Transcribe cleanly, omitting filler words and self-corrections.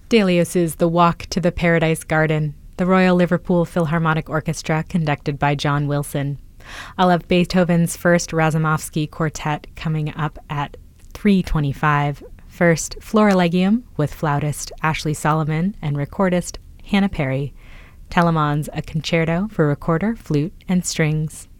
Delius's The Walk to the Paradise Garden, the Royal Liverpool Philharmonic Orchestra, conducted by John Wilson. I'll have Beethoven's First Razumovsky Quartet coming up at 3:25. First, Florilegium with flautist Ashley Solomon and recordist Hannah Perry. Telemann's A Concerto for recorder, flute, and strings.